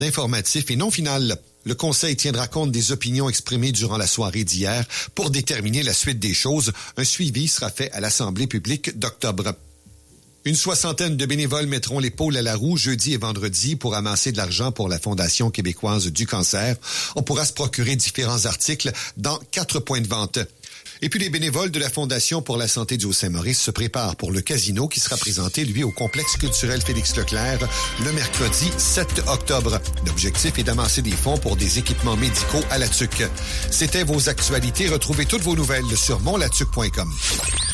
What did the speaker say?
informatif et non final. Le Conseil tiendra compte des opinions exprimées durant la soirée d'hier pour déterminer la suite des choses. Un suivi sera fait à l'Assemblée publique d'octobre. Une soixantaine de bénévoles mettront l'épaule à la roue jeudi et vendredi pour amasser de l'argent pour la Fondation québécoise du cancer. On pourra se procurer différents articles dans 4 points de vente. Et puis les bénévoles de la Fondation pour la santé du Haut-Saint-Maurice se préparent pour le casino qui sera présenté, lui, au complexe culturel Félix-Leclerc le mercredi 7 octobre. L'objectif est d'amasser des fonds pour des équipements médicaux à la TUC. C'était vos actualités. Retrouvez toutes vos nouvelles sur monlatuc.com.